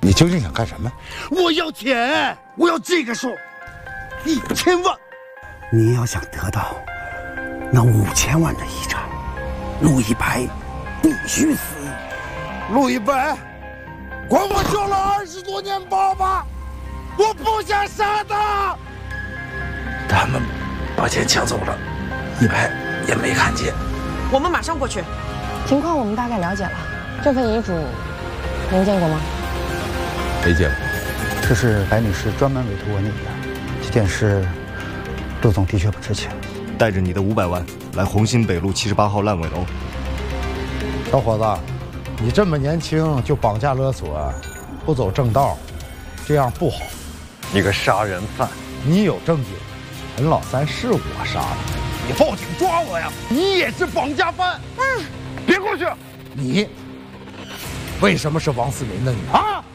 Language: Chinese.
你究竟想干什么？ 我要钱，我要这个数，1000万。 你要想得到那5000万的遗产，陆一白必须死。 陆一白，管我叫了20多年爸爸，我不想杀他。 他们把钱抢走了，一白也没看见。 我们马上过去。 情况我们大概了解了，这份遗嘱您见过吗？ 没见过。 这是白女士专门委托我拟的，这件事陆总的确不知情。 带着你的500万来红星北路78号烂尾楼。 小伙子，你这么年轻就绑架勒索，不走正道，这样不好。 你个杀人犯！ 你有证据，陈老三是我杀的，你报警抓我呀！你也是绑架犯！别过去！你为什么是王思明的女啊？